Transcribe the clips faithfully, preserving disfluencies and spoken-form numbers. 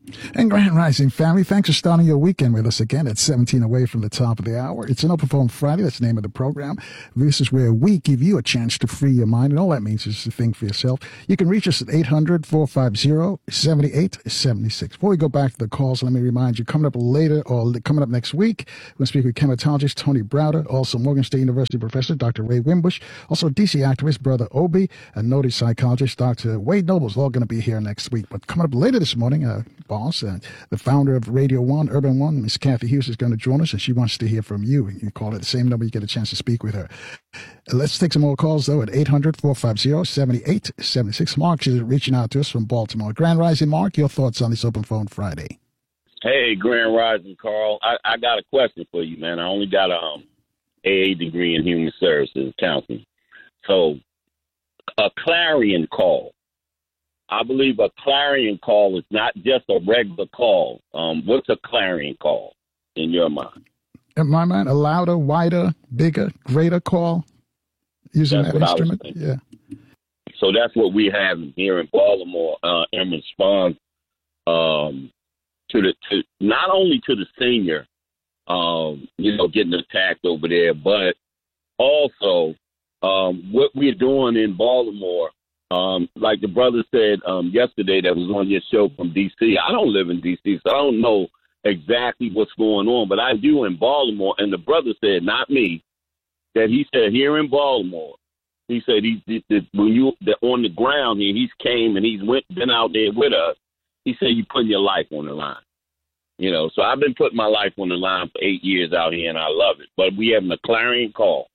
And Grand Rising family, thanks for starting your weekend with us again at seventeen away from the top of the hour. It's an Open Phone Friday. That's the name of the program. This is where we give you a chance to free your mind, and all that means is to think for yourself. You can reach us at eight hundred, four five zero, seven eight seven six. Before we go back to the calls, let me remind you, coming up later or coming up next week, we're going to speak with chematologist Tony Browder, also Morgan State University professor Doctor Ray Wimbush, also D C activist Brother Obi, and noted psychologist Doctor Wade Nobles, all going to be here next week. But coming up later this morning, uh, boss, uh, the founder of Radio One, Urban One, Miss Kathy Hughes, is going to join us, and she wants to hear from you. You call it the same number, you get a chance to speak with her. Let's take some more calls, though, at eight hundred, four five zero, seven eight seven six. Mark is reaching out to us from Baltimore. Grand Rising, Mark, your thoughts on this Open Phone Friday? Hey, Grand Rising, Carl. I, I got a question for you, man. I only got a um, A A degree in human services counseling. So, a clarion call. I believe a clarion call is not just a regular call. Um, what's a clarion call in your mind? In my mind, a louder, wider, bigger, greater call using that's that instrument. Yeah. So that's what we have here in Baltimore uh, in response um, to the to not only to the senior, um, you know, getting attacked over there, but also um, what we're doing in Baltimore. Um, like the brother said um, yesterday that was on your show from D C. I don't live in D C, so I don't know exactly what's going on, but I do in Baltimore. And the brother said, not me, that he said here in Baltimore, he said he, he, he when you the, on the ground here, he's came and he's went been out there with us. He said you putting your life on the line, you know. So I've been putting my life on the line for eight years out here, and I love it. But we having a clarion call,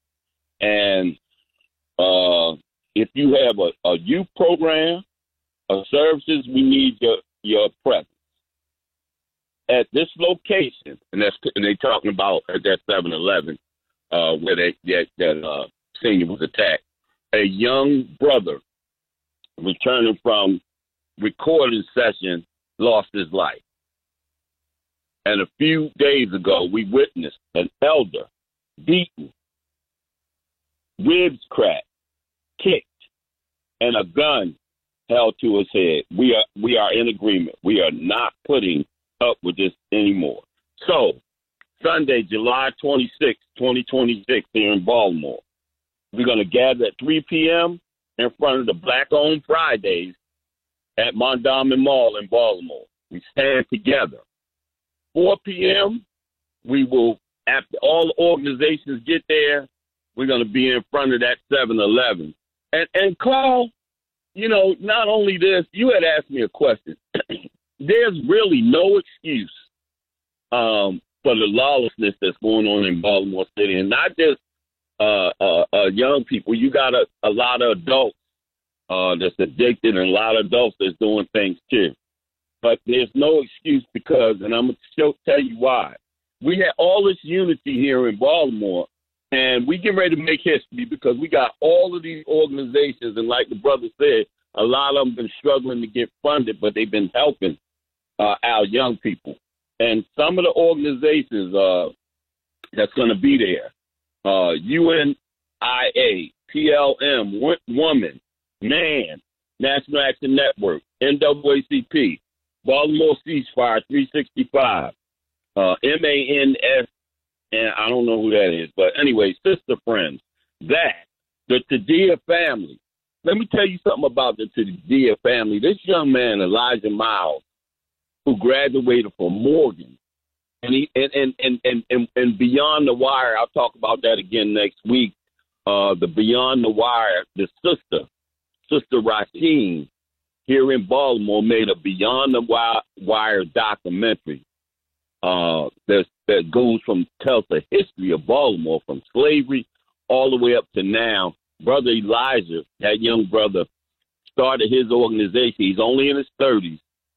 and uh. If you have a, a youth program, a services, we need your, your presence. At this location, and that's and they talking about at that seven eleven uh, where they, that, that uh, senior was attacked, a young brother returning from recording session lost his life. And a few days ago, we witnessed an elder beaten, ribs cracked, kicked, and a gun held to his head. We are we are in agreement. We are not putting up with this anymore. So, Sunday, July twenty-sixth, twenty twenty-six, here in Baltimore, we're going to gather at three p.m. in front of the Black-Owned Fridays at Mondawmin Mall in Baltimore. We stand together. four p.m., we will, after all the organizations get there, we're going to be in front of that seven eleven. And, and Carl, you know, not only this, you had asked me a question. There's really no excuse um, for the lawlessness that's going on in Baltimore City, and not just uh, uh, uh, young people. You got a, a lot of adults uh, that's addicted, and a lot of adults that's doing things too. But there's no excuse because, and I'm going to tell you why. We had all this unity here in Baltimore. And we get ready to make history because we got all of these organizations. And like the brother said, a lot of them been struggling to get funded, but they've been helping uh, our young people. And some of the organizations uh, that's going to be there, uh, U N I A, P L M, Woman, MAN, National Action Network, N double A C P, Baltimore Ceasefire three sixty-five, uh, M A N S, and I don't know who that is. But anyway, Sister Friends, that, the Tadia family. Let me tell you something about the Tadia family. This young man, Elijah Miles, who graduated from Morgan, and he and and and and, and, and Beyond the Wire, I'll talk about that again next week. Uh, the Beyond the Wire, the sister, Sister Rasheen, here in Baltimore, made a Beyond the Wire documentary. Uh, that that goes from tells the history of Baltimore from slavery all the way up to now. Brother Elijah, that young brother, started his organization. He's only in his thirties,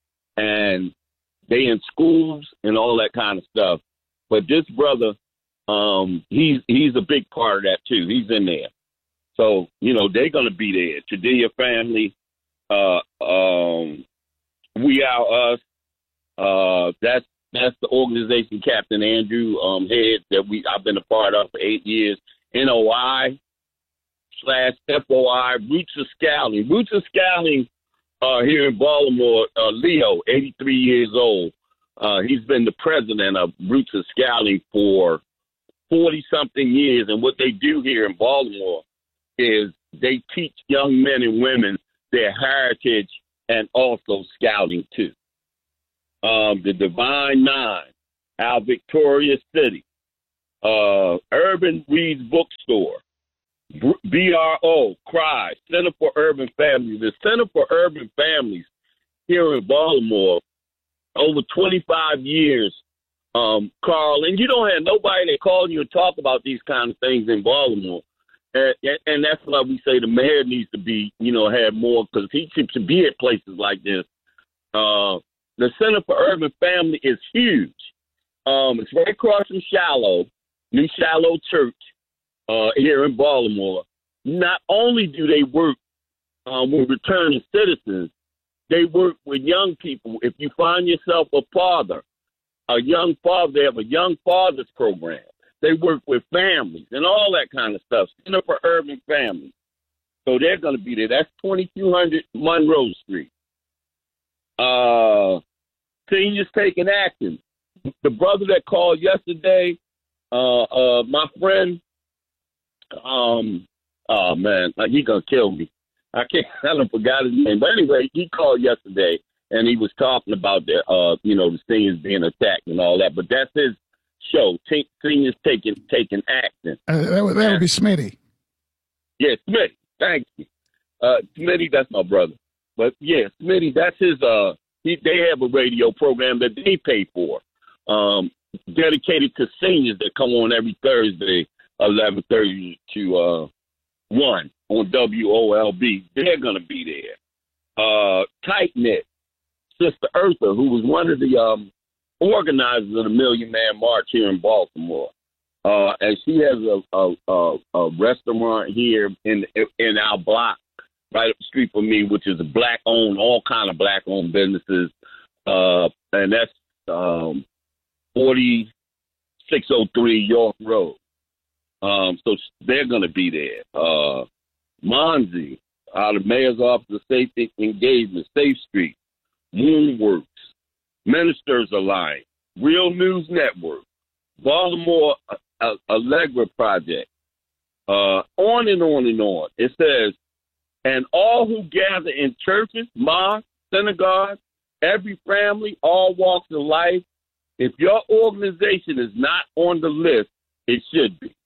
and they in schools and all that kind of stuff. But this brother, um, he's he's a big part of that too. He's in there, so you know they're gonna be there. Tadia family, uh, um, We Are Us. Uh, that's That's the organization Captain Andrew um, heads that we I've been a part of for eight years. N O I slash F O I, Roots of Scouting. Roots of Scouting uh, here in Baltimore, uh, Leo, eighty-three years old. Uh, he's been the president of Roots of Scouting for forty-something years. And what they do here in Baltimore is they teach young men and women their heritage and also scouting, too. Um, the Divine Nine, our Victoria City, uh, Urban Reads Bookstore, B R O, CRY, Center for Urban Families. The Center for Urban Families here in Baltimore, over twenty-five years, um, Carl, and you don't have nobody that calls you and talk about these kind of things in Baltimore. And, and that's why we say the mayor needs to be, you know, have more, because he seems to be at places like this. Uh, the Center for Urban Family is huge. Um, it's right across from Shiloh, New Shiloh Church, uh, here in Baltimore. Not only do they work um, with returning citizens, they work with young people. If you find yourself a father, a young father, they have a young fathers program. They work with families and all that kind of stuff. Center for Urban Families. So they're going to be there. That's twenty-two hundred Monroe Street. Uh, seniors taking action. The brother that called yesterday, uh, uh, my friend, um, oh, man, like he going to kill me. I can't, I don't forgot his name. But anyway, he called yesterday, and he was talking about the, uh, you know, the seniors being attacked and all that. But that's his show, T- Seniors Taking taking Action. Uh, that, would, that would be Smitty. Yeah, Smitty. Thank you. Uh, Smitty, that's my brother. But, yeah, Smitty, that's his, uh, he, they have a radio program that they pay for, um, dedicated to seniors that come on every Thursday, eleven thirty to uh, one on W O L B. They're going to be there. Uh, Tight Knit, Sister Eartha, who was one of the um, organizers of the Million Man March here in Baltimore. Uh, and she has a, a, a, a restaurant here in in our block, right up the street from me, which is a black-owned, all kind of black-owned businesses. Uh, and that's um, forty-six oh three York Road. Um, so they're going to be there. Uh, Monzi, out of Mayor's Office of Safety Engagement, Safe Street, Moonworks, Ministers Alliance, Real News Network, Baltimore uh, Allegra Project, uh, on and on and on. It says, and all who gather in churches, mosques, synagogues, every family, all walks of life, if your organization is not on the list, it should be.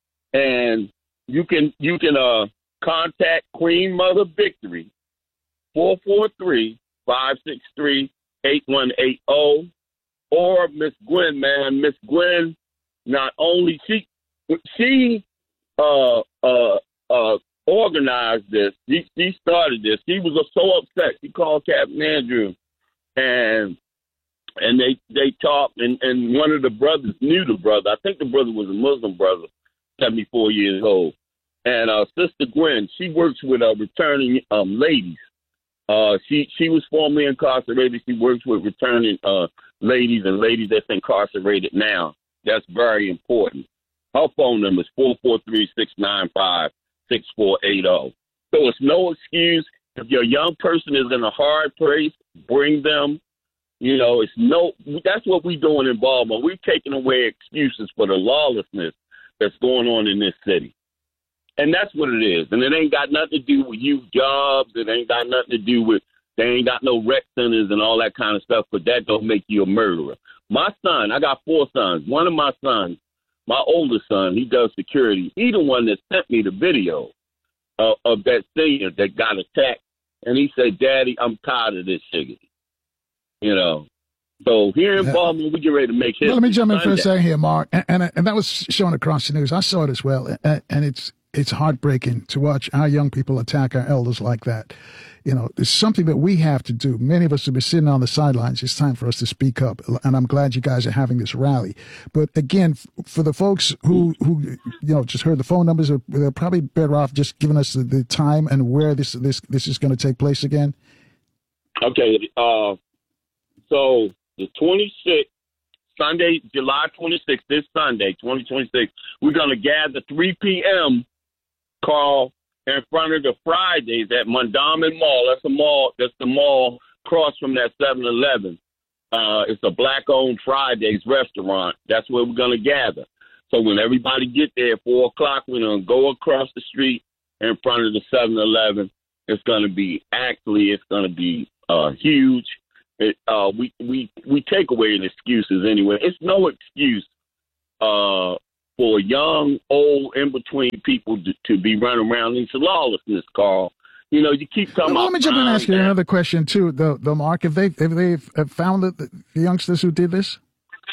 And you can you can uh, contact Queen Mother Victory, four four three, five six three, eight one eight zero, or Miss Gwen, man. Miss Gwen, not only she she uh uh uh organized this, she, she started this. She was so upset. She called Captain Andrew, and and they they talked, and, and one of the brothers knew the brother. I think the brother was a Muslim brother, seventy-four years old. And uh, Sister Gwen, she works with uh, returning um, ladies. Uh, she she was formerly incarcerated. She works with returning uh, ladies and ladies that's incarcerated now. That's very important. Her phone number is four four three, six nine five, six four eight zero. So it's no excuse. If your young person is in a hard place, bring them. You know, it's no. That's what we're doing in Baltimore. We're taking away excuses for the lawlessness that's going on in this city. And that's what it is. And it ain't got nothing to do with youth jobs. It ain't got nothing to do with, they ain't got no rec centers and all that kind of stuff, but that don't make you a murderer. My son, I got four sons. One of my sons, my oldest son, he does security. He the one that sent me the video uh, of that senior that got attacked. And he said, Daddy, I'm tired of this shit. You know. So here in Baltimore, we get ready to make history. Well, let me jump in for a second here, Mark. And, and and that was shown across the news. I saw it as well. And, and it's it's heartbreaking to watch our young people attack our elders like that. You know, it's something that we have to do. Many of us have been sitting on the sidelines. It's time for us to speak up. And I'm glad you guys are having this rally. But again, for the folks who, who you know, just heard the phone numbers, they're probably better off just giving us the, the time and where this this this is going to take place again. Okay. Uh, so the twenty-sixth, Sunday, July twenty-sixth, this Sunday, twenty twenty-six, we're going to gather three p.m., Carl, in front of the Fridays at Mondawmin Mall. That's a mall. That's the mall across from that seven eleven. Uh, it's a black-owned Fridays restaurant. That's where we're going to gather. So when everybody get there at four o'clock, we're going to go across the street in front of the seven eleven. It's going to be, actually, it's going to be uh, huge. It, uh, we, we, we take away the excuses anyway. It's no excuse uh, for young, old, in-between people to, to be running around into lawlessness, Carl. You know, you keep talking well, about. Let me jump in and ask you that. another question too, though, though, Mark. If they if they found the, the youngsters who did this?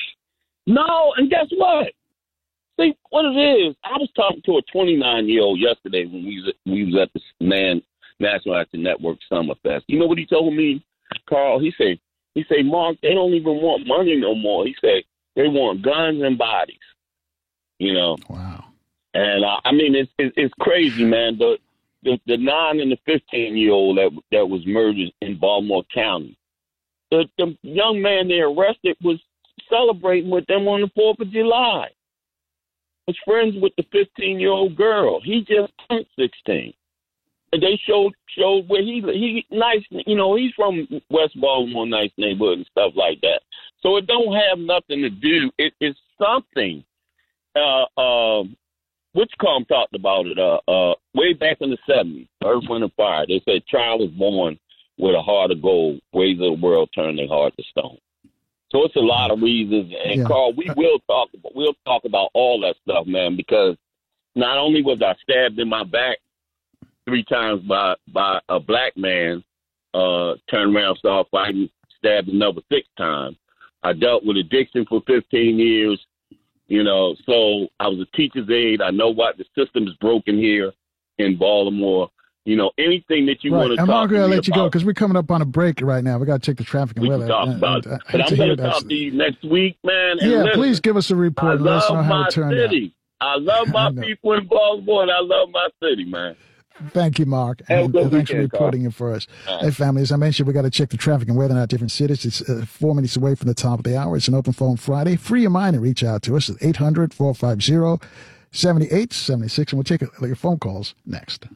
No, and guess what? See what it is. I was talking to a twenty-nine year old yesterday when we was at, we was at the Man National Action Network Summerfest. You know what he told me, Carl? He said he said Mark, they don't even want money no more. He said they want guns and bodies. You know. Wow. And uh, I mean, it's, it's it's crazy, man. The The, the nine and the fifteen-year-old that that was murdered in Baltimore County. The, the young man they arrested was celebrating with them on the fourth of July. Was friends with the fifteen-year-old girl. He just turned sixteen. And they showed showed where he he nice. You know, he's from West Baltimore, nice neighborhood and stuff like that. So it don't have nothing to do. It, it's something. Uh, um. Witchcomb talked about it uh, uh, way back in the seventies, Earth, Wind, and Fire. They said child is born with a heart of gold, ways of the world turn their heart to stone. So it's a lot of reasons. And, yeah. Carl, we will talk about, we'll talk about all that stuff, man, because not only was I stabbed in my back three times by, by a black man, uh, turned around, started fighting, stabbed another six times. I dealt with addiction for fifteen years. You know, so I was a teacher's aide. I know what the system is broken here in Baltimore. You know, anything that you right. want to and talk Margaret, to I'll me let you about, go because we're coming up on a break right now. We got to check the traffic and we weather. can talk and, about and, it. uh, But I'm going to talk to you next week, man. And yeah, listen, please give us a report I and let us know love how my it turned city. out. I love my I people in Baltimore, and I love my city, man. Thank you, Mark. Have a And good uh, thanks weekend, for reporting it for us. Right. Hey, family, as I mentioned, we got to check the traffic and weather in our different cities. It's uh, four minutes away from the top of the hour. It's an open phone Friday. Free your mind and reach out to us at eight hundred, four five zero, seven eight seven six, and we'll take your phone calls next.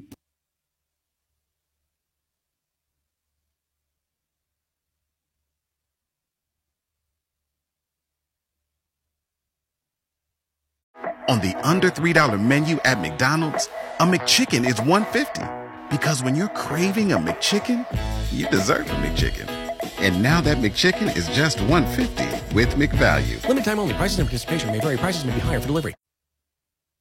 On the under three dollar menu at McDonald's, a McChicken is one dollar fifty. Because when you're craving a McChicken, you deserve a McChicken. And now that McChicken is just one dollar fifty with McValue. Limited time only. Prices and participation may vary. Prices may be higher for delivery.